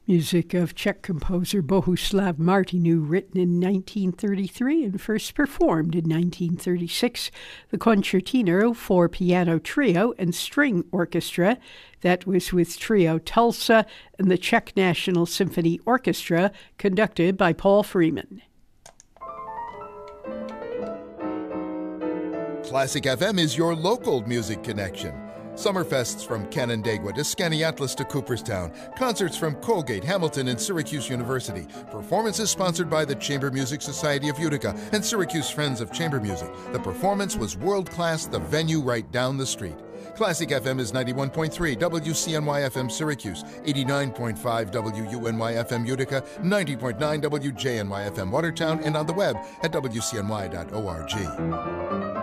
Music of Czech composer Bohuslav Martinu, written in 1933 and first performed in 1936. The concertino for piano trio and string orchestra, that was with Trio Tulsa and the Czech National Symphony Orchestra, conducted by Paul Freeman. Classic FM is your local music connection. Summerfests from Canandaigua to Skaneateles to Cooperstown. Concerts from Colgate, Hamilton, and Syracuse University. Performances sponsored by the Chamber Music Society of Utica and Syracuse Friends of Chamber Music. The performance was world-class, the venue right down the street. Classic FM is 91.3 WCNY FM Syracuse, 89.5 WUNY FM Utica, 90.9 WJNY FM Watertown, and on the web at WCNY.org.